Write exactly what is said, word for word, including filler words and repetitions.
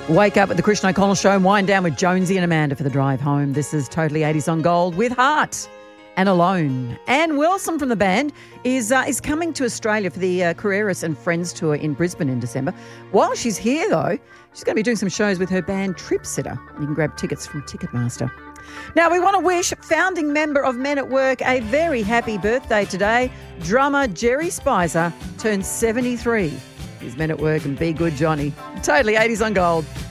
Wake up with the Christian O'Connell Show and wind down with Jonesy and Amanda for the drive home. This is Totally eighties on Gold with Heart and Alone. Anne Wilson from the band is uh, is coming to Australia for the uh, Carreras and Friends tour in Brisbane in December. While she's here, though, she's going to be doing some shows with her band Trip Sitter. You can grab tickets from Ticketmaster. Now, we want to wish founding member of Men at Work a very happy birthday today. Drummer Jerry Spicer turned seventy-three. He's Men at Work and Be Good Johnny. Totally eighties on Gold.